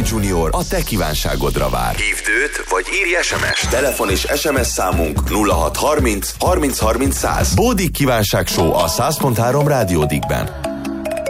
Junior a te kívánságodra vár. Hívd őt, vagy írj SMS. Telefon és SMS számunk 0630 30 30 100. Bódik kívánság show a 100.3 Rádiódikben.